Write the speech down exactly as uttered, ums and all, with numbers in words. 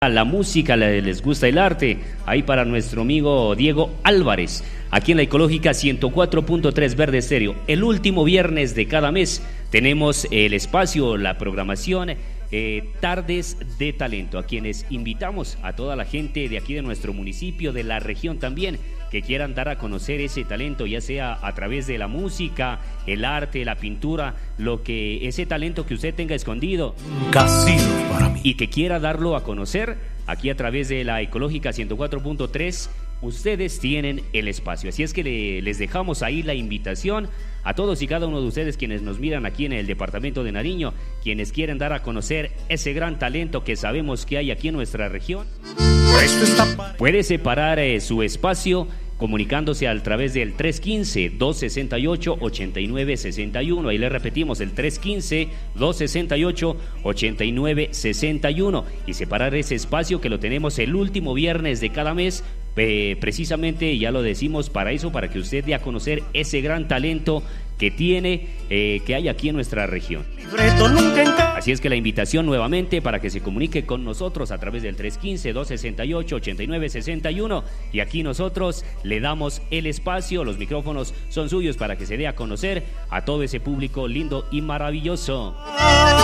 A la música, les gusta el arte, ahí para nuestro amigo Diego Álvarez, aquí en la Ecológica ciento cuatro punto tres Verde Estéreo. El último viernes de cada mes tenemos el espacio, la programación eh, Tardes de Talento, a quienes invitamos a toda la gente de aquí de nuestro municipio, de la región también, que quieran dar a conocer ese talento, ya sea a través de la música, el arte, la pintura, lo que ese talento que usted tenga escondido para mí. Y que quiera darlo a conocer, aquí a través de la Ecológica ciento cuatro punto tres, ustedes tienen el espacio. Así es que le, les dejamos ahí la invitación a todos y cada uno de ustedes quienes nos miran aquí en el departamento de Nariño, quienes quieren dar a conocer ese gran talento que sabemos que hay aquí en nuestra región. Puede separar eh, su espacio comunicándose a través del tres uno cinco, dos seis ocho, ocho nueve seis uno. Ahí le repetimos, el tres uno cinco, dos seis ocho, ocho nueve seis uno. Y separar ese espacio que lo tenemos el último viernes de cada mes, eh, precisamente, ya lo decimos, para eso, para que usted dé a conocer ese gran talento que tiene, eh, que hay aquí en nuestra región. Así es que la invitación nuevamente para que se comunique con nosotros a través del tres uno cinco, dos seis ocho, ocho nueve seis uno, y aquí nosotros le damos el espacio, los micrófonos son suyos para que se dé a conocer a todo ese público lindo y maravilloso.